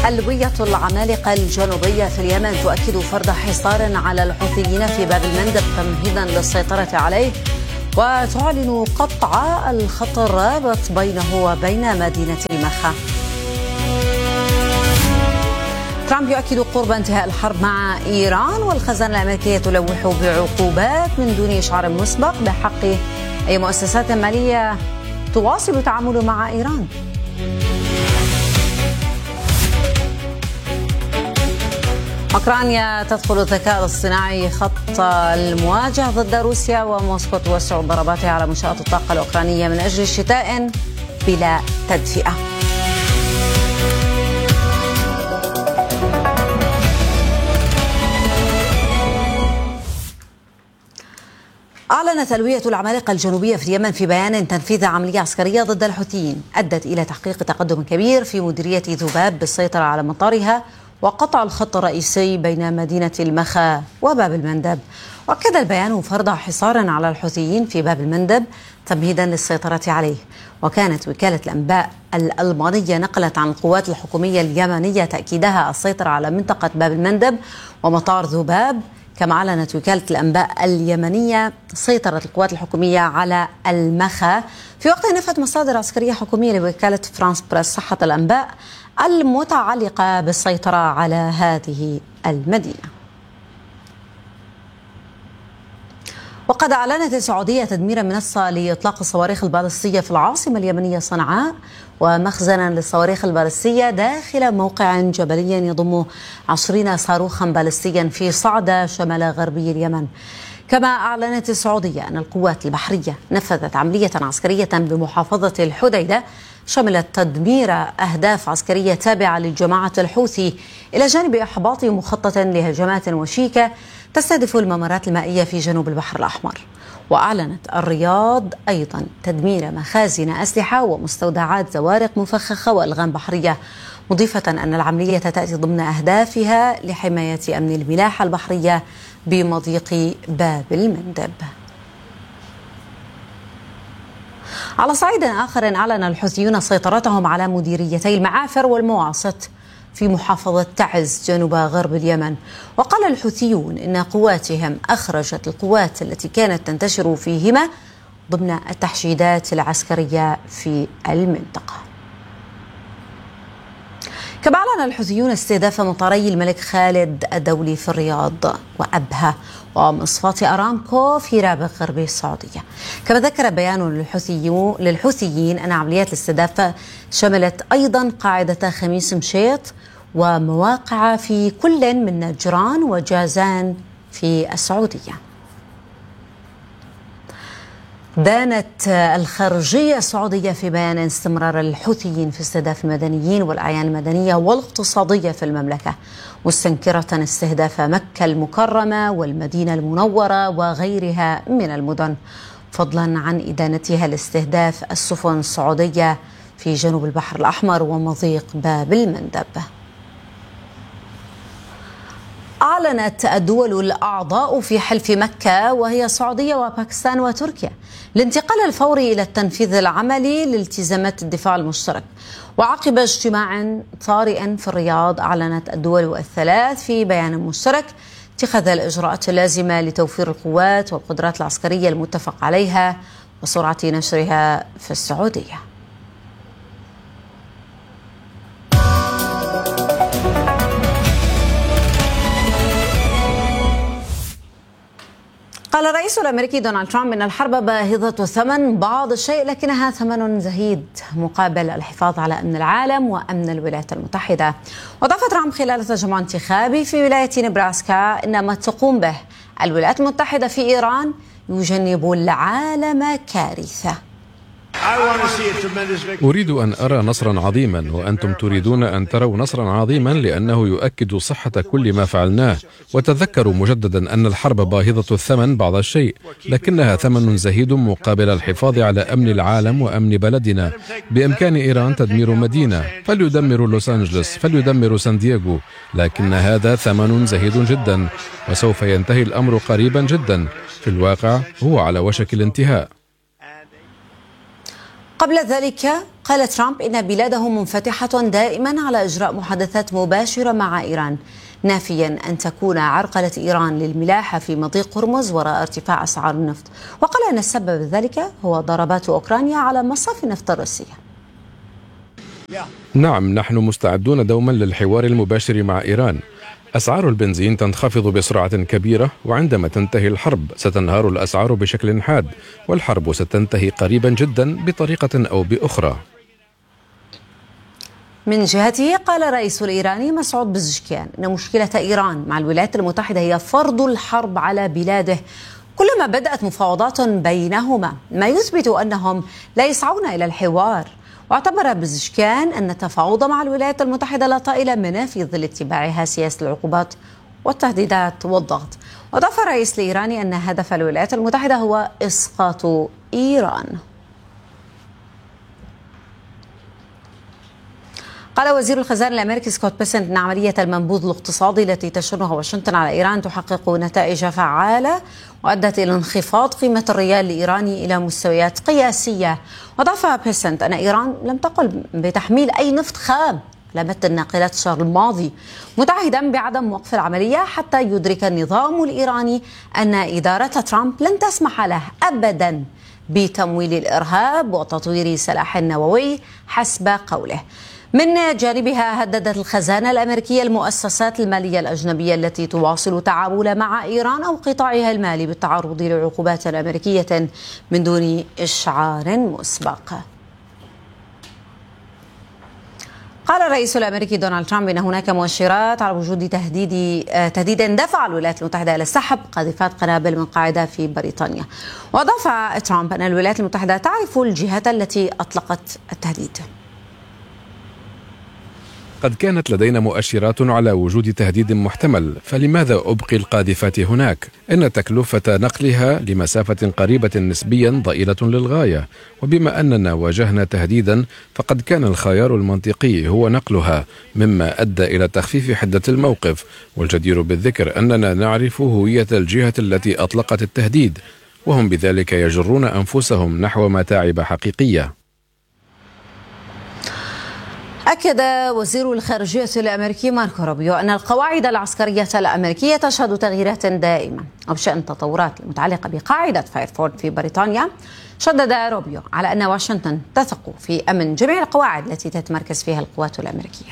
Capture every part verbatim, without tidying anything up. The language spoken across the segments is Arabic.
ألوية العمالقة الجنوبية في اليمن تؤكد فرض حصار على الحوثيين في باب المندب تمهيدا للسيطرة عليه، وتعلن قطع الخط الرابط بينه وبين مدينة المخا. ترامب يؤكد قرب انتهاء الحرب مع إيران، والخزانة الأمريكية تلوح بعقوبات من دون إشعار مسبق بحق أي مؤسسات مالية تواصل التعامل مع إيران. أوكرانيا تدخل الذكاء الاصطناعي خط المواجهة ضد روسيا، وموسكو توسع ضرباتها على منشآت الطاقة الأوكرانية من أجل شتاء بلا تدفئة. أعلنت ألوية العمالقة الجنوبية في اليمن في بيان تنفيذ عملية عسكرية ضد الحوثيين أدت إلى تحقيق تقدم كبير في مديرية ذباب بالسيطرة على مطارها وقطع الخط الرئيسي بين مدينة المخا وباب المندب. وأكد البيان فرض حصار على الحوثيين في باب المندب تمهيدا للسيطرة عليه. وكانت وكالة الأنباء الألمانية نقلت عن القوات الحكومية اليمنية تأكيدها السيطرة على منطقة باب المندب ومطار ذباب. كما أعلنت وكالة الأنباء اليمنية سيطرة القوات الحكومية على المخا، في وقت نفت مصادر عسكرية حكومية لوكالة فرانس بريس صحة الأنباء المتعلقة بالسيطرة على هذه المدينة. وقد أعلنت السعودية تدمير منصة لإطلاق الصواريخ البالستية في العاصمة اليمنية صنعاء، ومخزنا للصواريخ البالستية داخل موقع جبلي يضم عشرين صاروخا بالستيا في صعدة شمال غربي اليمن. كما أعلنت السعودية أن القوات البحرية نفذت عملية عسكرية بمحافظة الحديدة شملت تدمير أهداف عسكرية تابعة للجماعة الحوثي، إلى جانب إحباط مخطط لهجمات وشيكة تستهدف الممرات المائية في جنوب البحر الأحمر. وأعلنت الرياض أيضا تدمير مخازن أسلحة ومستودعات زوارق مفخخة وألغام بحرية، مضيفة أن العملية تأتي ضمن أهدافها لحماية أمن الملاحة البحرية بمضيق باب المندب. على صعيد آخر، أعلن الحوثيون سيطرتهم على مديريتي المعافر والمواصط في محافظة تعز جنوب غرب اليمن. وقال الحوثيون إن قواتهم أخرجت القوات التي كانت تنتشر فيهما ضمن التحشيدات العسكرية في المنطقة. كما أعلن الحوثيون استهداف مطاري الملك خالد الدولي في الرياض وأبها ومصفاة أرامكو في رابغ غربي السعودية. كما ذكر بيان للحوثيين أن عمليات الاستهداف شملت أيضا قاعدة خميس مشيط ومواقع في كل من نجران وجازان في السعودية. دانت الخارجية السعودية في بيان استمرار الحوثيين في استهداف المدنيين والأعيان المدنية والاقتصادية في المملكة، مستنكرة استهداف مكة المكرمة والمدينة المنورة وغيرها من المدن، فضلا عن إدانتها لاستهداف السفن السعودية في جنوب البحر الأحمر ومضيق باب المندب. أعلنت الدول الأعضاء في حلف مكة وهي السعودية وباكستان وتركيا الانتقال الفوري إلى التنفيذ العملي لالتزامات الدفاع المشترك. وعقب اجتماع طارئ في الرياض، أعلنت الدول الثلاث في بيان مشترك اتخاذ الإجراءات اللازمة لتوفير القوات والقدرات العسكرية المتفق عليها وسرعة نشرها في السعودية. قال الرئيس الأمريكي دونالد ترامب إن الحرب باهظة الثمن بعض الشيء، لكنها ثمن زهيد مقابل الحفاظ على أمن العالم وأمن الولايات المتحدة. وضاف ترامب خلال تجمع انتخابي في ولاية نبراسكا إن ما تقوم به الولايات المتحدة في إيران يجنب العالم كارثة. أريد أن أرى نصرا عظيما، وأنتم تريدون أن تروا نصرا عظيما لأنه يؤكد صحة كل ما فعلناه. وتذكروا مجددا أن الحرب باهظة الثمن بعض الشيء، لكنها ثمن زهيد مقابل الحفاظ على أمن العالم وأمن بلدنا. بإمكان إيران تدمير مدينة، فليدمروا لوس أنجلس، فليدمروا سان دييغو، لكن هذا ثمن زهيد جدا، وسوف ينتهي الأمر قريبا جدا. في الواقع هو على وشك الانتهاء. قبل ذلك قال ترامب إن بلاده منفتحة دائما على إجراء محادثات مباشرة مع إيران، نافيا أن تكون عرقلة إيران للملاحة في مضيق هرمز وراء ارتفاع أسعار النفط، وقال أن السبب ذلك هو ضربات أوكرانيا على مصافي النفط الروسية. نعم، نحن مستعدون دوما للحوار المباشر مع إيران. أسعار البنزين تنخفض بسرعة كبيرة، وعندما تنتهي الحرب ستنهار الأسعار بشكل حاد، والحرب ستنتهي قريبا جدا بطريقة أو بأخرى. من جهته قال الرئيس الإيراني مسعود بزشكيان إن مشكلة إيران مع الولايات المتحدة هي فرض الحرب على بلاده كلما بدأت مفاوضات بينهما، ما يثبت أنهم لا يسعون إلى الحوار. واعتبر بزشكيان أن التفاوض مع الولايات المتحدة لا طائل منه في ظل اتباعها سياسة العقوبات والتهديدات والضغط. وأضاف الرئيس الإيراني أن هدف الولايات المتحدة هو إسقاط إيران. قال وزير الخزانة الأمريكي سكوت بيسنت أن عملية المنبوذ الاقتصادي التي تشنها واشنطن على إيران تحقق نتائج فعالة وأدت إلى انخفاض قيمة الريال الإيراني إلى مستويات قياسية. وأضاف بيسنت أن إيران لم تقل بتحميل أي نفط خام على متن الناقلات الشهر الماضي، متعهدا بعدم وقف العملية حتى يدرك النظام الإيراني أن إدارة ترامب لن تسمح له أبدا بتمويل الإرهاب وتطوير سلاح نووي حسب قوله. من جانبها هددت الخزانة الأمريكية المؤسسات المالية الأجنبية التي تواصل تعامل مع إيران أو قطاعها المالي بالتعرض لعقوبات أمريكية من دون إشعار مسبق. قال الرئيس الأمريكي دونالد ترامب إن هناك مؤشرات على وجود تهديد تهديد دفع الولايات المتحدة إلى سحب قاذفات قنابل من قاعدة في بريطانيا. وأضاف ترامب أن الولايات المتحدة تعرف الجهات التي أطلقت التهديد. قد كانت لدينا مؤشرات على وجود تهديد محتمل، فلماذا أبقي القاذفات هناك؟ إن تكلفة نقلها لمسافة قريبة نسبيا ضئيلة للغاية، وبما أننا واجهنا تهديدا فقد كان الخيار المنطقي هو نقلها، مما أدى إلى تخفيف حدة الموقف. والجدير بالذكر أننا نعرف هوية الجهة التي أطلقت التهديد، وهم بذلك يجرون أنفسهم نحو متاعب حقيقية. أكد وزير الخارجية الأمريكي ماركو روبيو أن القواعد العسكرية الأمريكية تشهد تغييرات دائمة. وبشأن التطورات المتعلقة بقاعدة فايرفورد في بريطانيا، شدد روبيو على أن واشنطن تثق في أمن جميع القواعد التي تتمركز فيها القوات الأمريكية.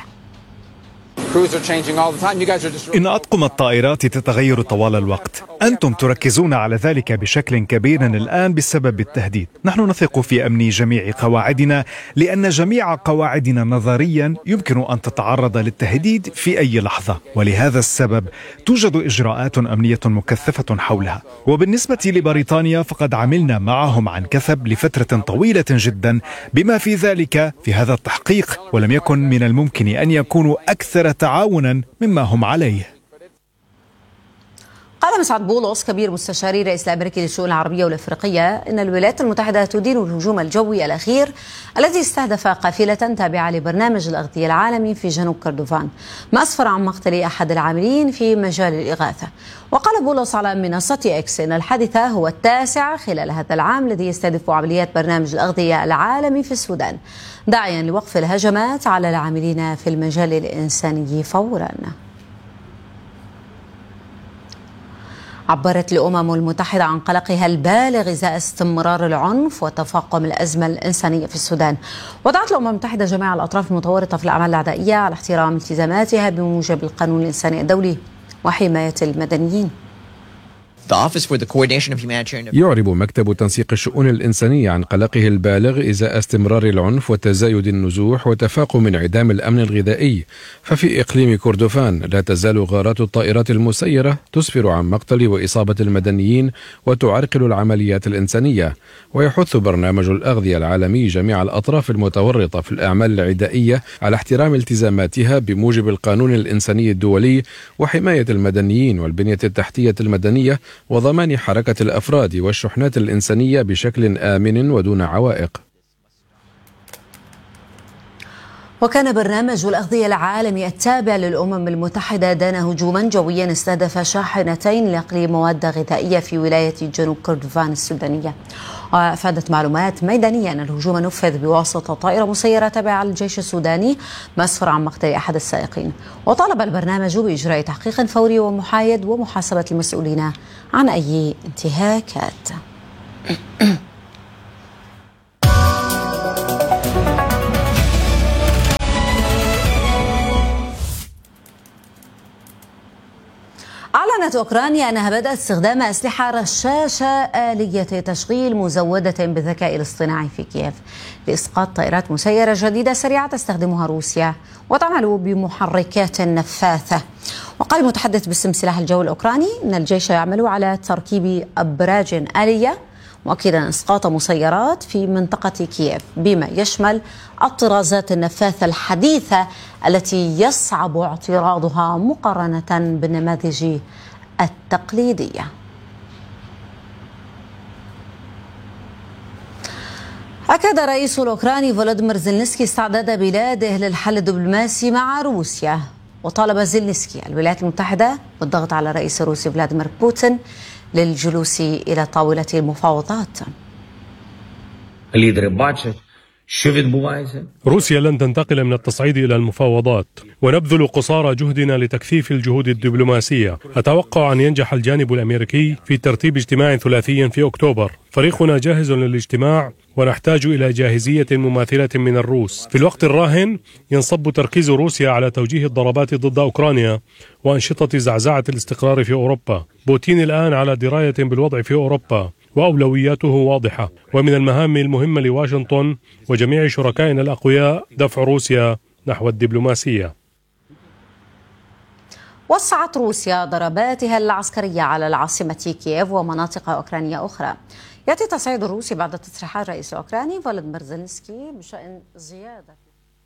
إن أطقم الطائرات تتغير طوال الوقت، أنتم تركزون على ذلك بشكل كبير الآن بسبب التهديد. نحن نثق في أمن جميع قواعدنا، لأن جميع قواعدنا نظريا يمكن أن تتعرض للتهديد في أي لحظة، ولهذا السبب توجد إجراءات أمنية مكثفة حولها. وبالنسبة لبريطانيا فقد عملنا معهم عن كثب لفترة طويلة جدا بما في ذلك في هذا التحقيق، ولم يكن من الممكن أن يكونوا أكثر تعاونا مما هم عليه. قال مسعد بولس كبير مستشاري الرئيس الأمريكي للشؤون العربية والأفريقية إن الولايات المتحدة تدين الهجوم الجوي الأخير الذي استهدف قافلة تابعة لبرنامج الأغذية العالمي في جنوب كردفان، ما أسفر عن مقتل أحد العاملين في مجال الإغاثة. وقال بولس على منصة إكس إن الحادث هو التاسع خلال هذا العام الذي يستهدف عمليات برنامج الأغذية العالمي في السودان، داعيا لوقف الهجمات على العاملين في المجال الإنساني فورا. عبرت الأمم المتحدة عن قلقها البالغ إزاء استمرار العنف وتفاقم الأزمة الإنسانية في السودان. ودعت الأمم المتحدة جميع الأطراف المتورطة في الأعمال العدائية على احترام التزاماتها بموجب القانون الإنساني الدولي وحماية المدنيين. يعرب مكتب تنسيق الشؤون الإنسانية عن قلقه البالغ إزاء استمرار العنف وتزايد النزوح وتفاقم انعدام الأمن الغذائي. ففي إقليم كردفان لا تزال غارات الطائرات المسيرة تسفر عن مقتل وإصابة المدنيين وتعرقل العمليات الإنسانية. ويحث برنامج الأغذية العالمي جميع الأطراف المتورطة في الأعمال العدائية على احترام التزاماتها بموجب القانون الإنساني الدولي وحماية المدنيين والبنية التحتية المدنية وضمان حركة الأفراد والشحنات الإنسانية بشكل آمن ودون عوائق. وكان برنامج الأغذية العالمي التابع للأمم المتحدة دان هجوما جويا استهدف شاحنتين لنقل مواد غذائية في ولاية جنوب كردفان السودانية. وأفادت معلومات ميدانية أن الهجوم نفذ بواسطة طائرة مسيرة تابعة للجيش السوداني، ما أسفر عن مقتل أحد السائقين. وطالب البرنامج بإجراء تحقيق فوري ومحايد ومحاسبة المسؤولين عن أي انتهاكات. أعلنت أوكرانيا أنها بدأت استخدام أسلحة رشاشة آلية تشغيل مزودة بالذكاء الاصطناعي في كييف لإسقاط طائرات مسيرة جديدة سريعة تستخدمها روسيا وتعمل بمحركات نفاثة. وقال المتحدث باسم سلاح الجو الأوكراني أن الجيش يعمل على تركيب أبراج آلية، مؤكدا إسقاط مسيرات في منطقة كييف بما يشمل الطرازات النفاثة الحديثة التي يصعب اعتراضها مقارنة بالنماذج التقليدية. أكد الرئيس الأوكراني فولوديمير زيلينسكي استعداد بلاده للحل الدبلوماسي مع روسيا، وطالب زيلينسكي الولايات المتحدة بالضغط على الرئيس الروسي فلاديمير بوتين للجلوس إلى طاولة المفاوضات. روسيا لن تنتقل من التصعيد إلى المفاوضات، ونبذل قصارى جهدنا لتكثيف الجهود الدبلوماسية. أتوقع أن ينجح الجانب الأمريكي في ترتيب اجتماع ثلاثي في أكتوبر. فريقنا جاهز للاجتماع ونحتاج إلى جاهزية مماثلة من الروس. في الوقت الراهن ينصب تركيز روسيا على توجيه الضربات ضد أوكرانيا وأنشطة زعزعة الاستقرار في أوروبا. بوتين الآن على دراية بالوضع في أوروبا وأولوياته واضحة، ومن المهام المهمة لواشنطن وجميع شركائنا الأقوياء دفع روسيا نحو الدبلوماسية. وسعت روسيا ضرباتها العسكرية على العاصمة كييف ومناطق أوكرانية أخرى. يأتي التصعيد الروسي بعد تصريحات الرئيس الأوكراني فولوديمير زيلينسكي بشأن زيادة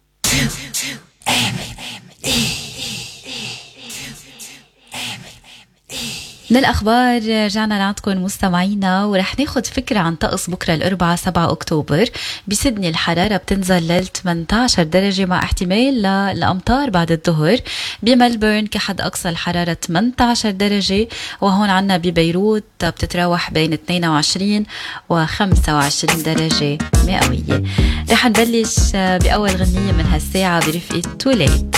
من الأخبار رجعنا لعندكم مستمعينا، ورح ناخد فكرة عن طقس بكرة الأربعاء سبعة أكتوبر. بسيدني الحرارة بتنزل لل ثمانية عشر درجة مع احتمال للأمطار بعد الظهر. بملبورن كحد أقصى الحرارة ثمانية عشر درجة، وهون عنا ببيروت بتتراوح بين اثنين وعشرين و خمسة وعشرين درجة مئوية. رح نبلش بأول غنية من هالساعة برفقة توليت.